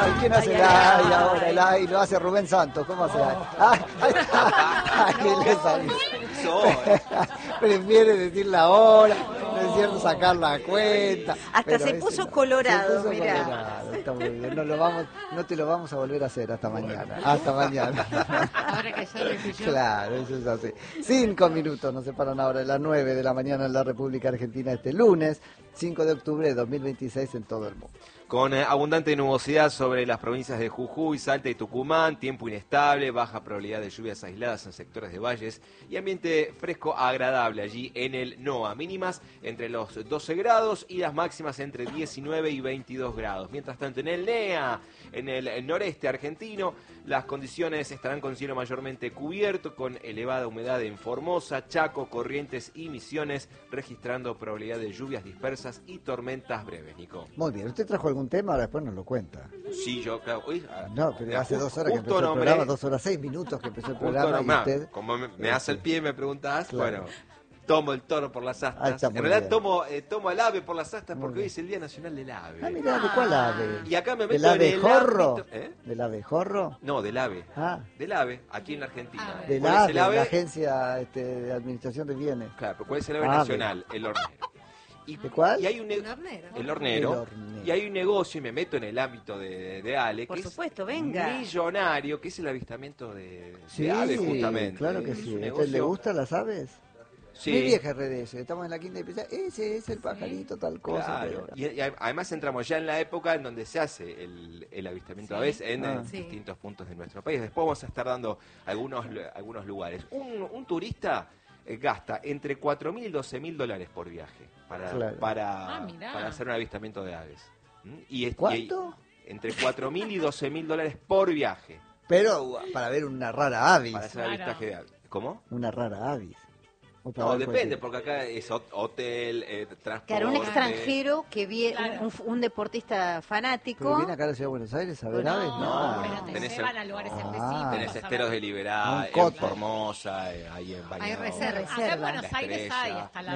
ay, ¿quién hace el ay ahora? El ay lo hace Rubén Santos, ¿cómo hace el ay? Ay, ahí está. Ay, le salió. Prefiere decir la hora, no es cierto, sacar la cuenta. Hasta se puso colorado, mirá. Colorado, está muy bien. No te lo vamos a volver a hacer hasta mañana. Hasta mañana. Ahora que ya repitió. Claro, eso es así. 5 minutos nos separan ahora de las 9 de la mañana en la República Argentina este lunes, 5 de octubre de 2026 en todo el mundo. Con abundante nubosidad sobre las provincias de Jujuy, Salta y Tucumán, tiempo inestable, baja probabilidad de lluvias aisladas en sectores de valles y ambiente fresco agradable allí en el NOA. Mínimas entre los 12 grados y las máximas entre 19 y 22 grados. Mientras tanto, en el NEA, en el noreste argentino, las condiciones estarán con cielo mayormente cubierto, con elevada humedad en Formosa, Chaco, Corrientes y Misiones, registrando probabilidad de lluvias dispersas y tormentas breves, Nico. Muy bien, ¿usted trajo algún tema? Ahora después nos lo cuenta. Sí, yo, claro. No, pero hace 2 horas que empezó el programa, 2 horas 6 minutos que empezó el programa. Y usted, como me hace el pie y me preguntás, claro. bueno, tomo el toro por las astas. En realidad tomo al ave por las astas porque hoy es el Día Nacional del Ave. Ah, mirá, ¿de cuál ave? Y acá me meto ¿Del abejorro? ámbito, ¿eh? ¿Del abejorro? No, del ave. Ah. Del ave, aquí en la Argentina. Del ¿Cuál es ave, el ave? la Agencia de Administración de Bienes. Claro, pero ¿cuál es el ave Ave. nacional? El hornero. ¿De cuál? Y hay un Un hornero, ¿no? el hornero. El hornero. Y hay un negocio, y me meto en el ámbito de Ale, Por que supuesto, es venga. millonario, que es el avistamiento de Sí, aves, justamente. claro que Es sí. un ¿A usted negocio- le gustan las aves? Sí. Mi vieja RDS, estamos en la quinta y empieza, ese es el pajarito, tal cosa. Claro, y además entramos ya en la época en donde se hace el avistamiento de aves en Sí. distintos puntos de nuestro país. Después vamos a estar dando algunos lugares. Un turista gasta entre 4.000 y 12.000 dólares por viaje Claro. Mirá. para hacer un avistamiento de aves. ¿Cuánto? Entre 4.000 y 12.000 dólares por viaje Pero para ver una rara avis. para hacer Claro. avistaje de aves. ¿Cómo? Una rara avis. O para No, ver depende, cualquier- porque acá es hotel, transporte. Claro, un extranjero que viene, Claro. un deportista ¿Pero fanático. viene acá a la Ciudad de Buenos Aires a ver No, aves? no, pero te tenés llevan a lugares Ah. específicos. Tenés vas a esteros ver. de Liberá, Un en coto. Formosa, ahí en Hay Bañado. reservas. Acá en reserva. Buenos Aires hay, Estrella. hasta la